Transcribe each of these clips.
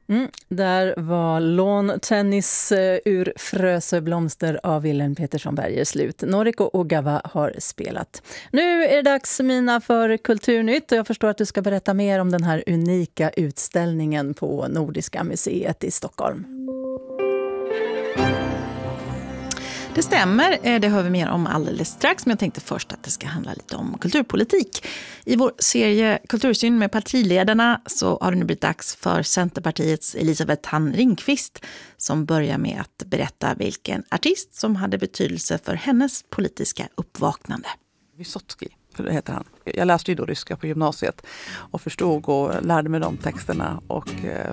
Där var Lawn Tennis ur Frösö blomster av Wilhelm Petersson Berger slut. Noriko Ogawa har spelat. Nu är det dags, Mina, för Kulturnytt. Och jag förstår att du ska berätta mer om den här unika utställningen på Nordiska museet i Stockholm. Det stämmer, det hör vi mer om alldeles strax, men jag tänkte först att det ska handla lite om kulturpolitik. I vår serie Kultursyn med partiledarna så har det nu blivit dags för Centerpartiets Elisabeth Thand Ringqvist som börjar med att berätta vilken artist som hade betydelse för hennes politiska uppvaknande. Vysotsky, för det heter han. Jag läste ju då ryska på gymnasiet och förstod och lärde mig de texterna. Och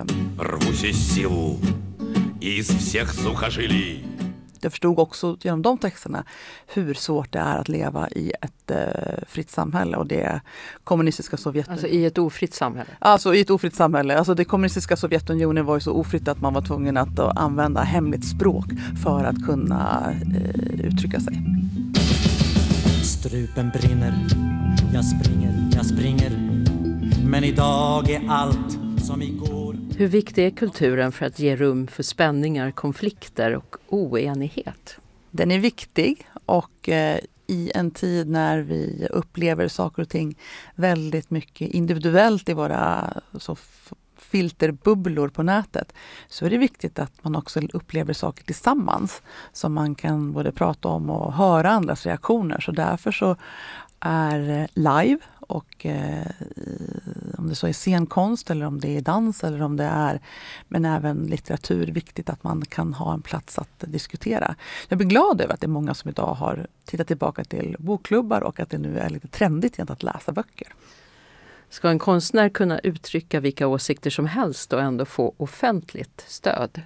jag förstod också genom de texterna hur svårt det är att leva i ett fritt samhälle, och det kommunistiska Sovjetunionen. Alltså i ett ofritt samhälle? Alltså i ett ofritt samhälle. Alltså det kommunistiska Sovjetunionen var ju så ofritt att man var tvungen att använda hemligt språk för att kunna uttrycka sig. Strupen brinner, jag springer, men idag är allt som igår. Hur viktig är kulturen för att ge rum för spänningar, konflikter och oenighet? Den är viktig, och i en tid när vi upplever saker och ting väldigt mycket individuellt i våra filterbubblor på nätet, så är det viktigt att man också upplever saker tillsammans som man kan både prata om och höra andras reaktioner. Så därför så är live, och om det så är scenkonst eller om det är dans eller om det är, men även litteratur, viktigt att man kan ha en plats att diskutera. Jag blir glad över att det är många som idag har tittat tillbaka till bokklubbar och att det nu är lite trendigt att läsa böcker. Ska en konstnär kunna uttrycka vilka åsikter som helst och ändå få offentligt stöd?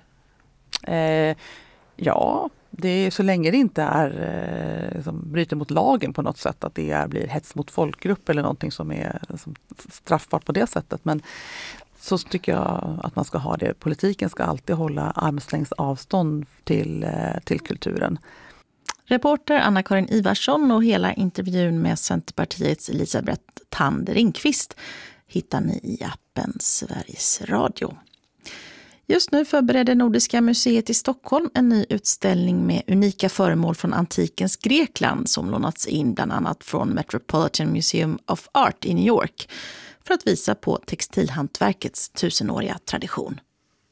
Ja, det är så länge det inte är som bryter mot lagen på något sätt, att det blir hets mot folkgrupp eller någonting som är straffbart på det sättet. Men så tycker jag att man ska ha det. Politiken ska alltid hålla armslängds avstånd till kulturen. Reporter Anna-Karin Ivarsson och hela intervjun med Centerpartiets Elisabeth Thand Ringqvist hittar ni i appen Sveriges Radio. Just nu förbereder Nordiska museet i Stockholm en ny utställning med unika föremål från antikens Grekland som lånats in bland annat från Metropolitan Museum of Art i New York för att visa på textilhantverkets tusenåriga tradition.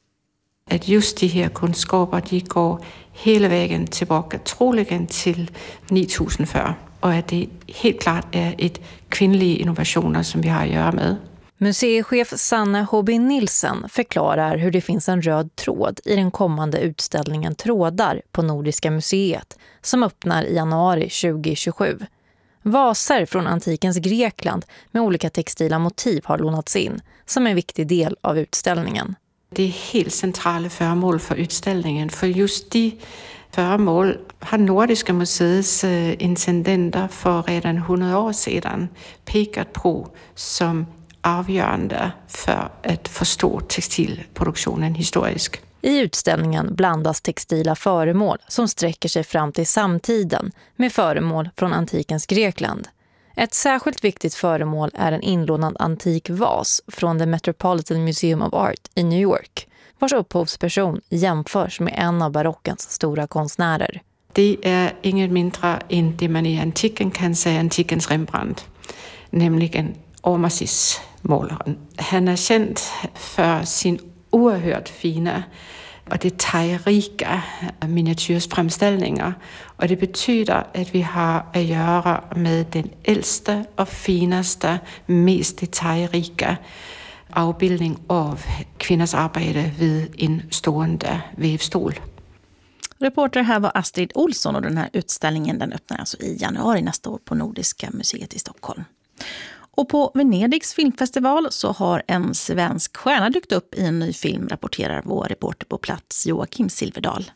Att just de här kunskaper de går hela vägen tillbaka troligen till 9000 før, och att det helt klart är ett kvinnliga innovationer som vi har att göra med. Museichef Sanne Hobin Nilsen förklarar hur det finns en röd tråd i den kommande utställningen Trådar på Nordiska museet som öppnar i januari 2027. Vaser från antikens Grekland med olika textila motiv har lånats in som en viktig del av utställningen. Det är helt centrala föremål för utställningen, för just de föremål har Nordiska museets intendenter för redan 100 år sedan pekat på som avgörande för att förstå textilproduktionen historiskt. I utställningen blandas textila föremål som sträcker sig fram till samtiden med föremål från antikens Grekland. Ett särskilt viktigt föremål är en inlånad antik vas från The Metropolitan Museum of Art i New York, vars upphovsperson jämförs med en av barockens stora konstnärer. Det är inget mindre än det man i antiken kan säga antikens Rembrandt, nämligen Ormasis målaren. Han är känd för sin oerhört fina och detaljrika miniatyrframställningar. Och det betyder att vi har att göra med den äldsta och finaste, mest detaljrika avbildning av kvinnors arbete vid en stående vävstol. Reporter här var Astrid Olsson, och den här utställningen den öppnar alltså i januari nästa år på Nordiska museet i Stockholm. Och på Venedigs filmfestival så har en svensk stjärna dykt upp i en ny film, rapporterar vår reporter på plats Joakim Silverdal.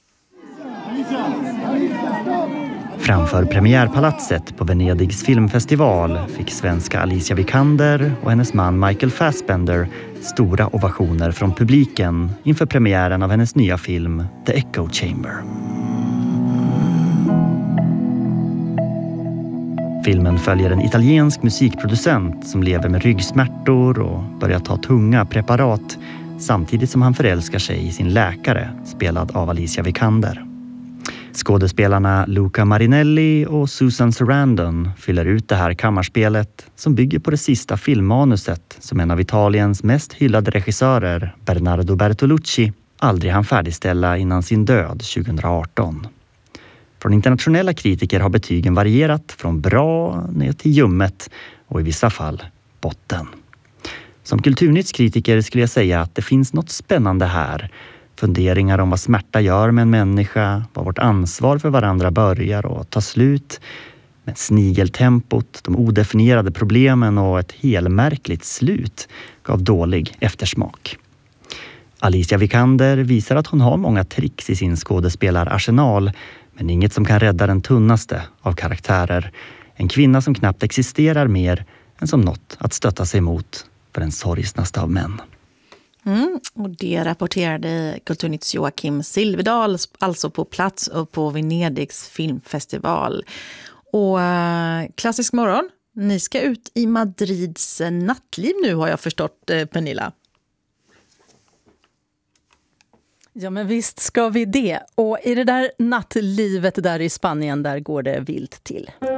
Framför premiärpalatset på Venedigs filmfestival fick svenska Alicia Vikander och hennes man Michael Fassbender stora ovationer från publiken inför premiären av hennes nya film The Echo Chamber. Filmen följer en italiensk musikproducent som lever med ryggsmärtor och börjar ta tunga preparat samtidigt som han förälskar sig i sin läkare, spelad av Alicia Vikander. Skådespelarna Luca Marinelli och Susan Sarandon fyller ut det här kammarspelet som bygger på det sista filmmanuset som en av Italiens mest hyllade regissörer, Bernardo Bertolucci, aldrig hann färdigställa innan sin död 2018. Från internationella kritiker har betygen varierat från bra ner till ljummet och i vissa fall botten. Som kulturnyttskritiker skulle jag säga att det finns något spännande här. Funderingar om vad smärta gör med en människa, vad vårt ansvar för varandra börjar och tar slut. Men snigeltempot, de odefinierade problemen och ett helmärkligt slut gav dålig eftersmak. Alicia Vikander visar att hon har många tricks i sin skådespelararsenal, men inget som kan rädda den tunnaste av karaktärer. En kvinna som knappt existerar mer än som något att stötta sig mot för den sorgsnaste av män. Och det rapporterade Kulturnytts Joakim Silverdal, alltså på plats och på Venedigs filmfestival. Och Klassisk morgon, ni ska ut i Madrids nattliv nu, har jag förstått, Pernilla. Ja, men visst ska vi det. Och i det där nattlivet där i Spanien, där går det vilt till.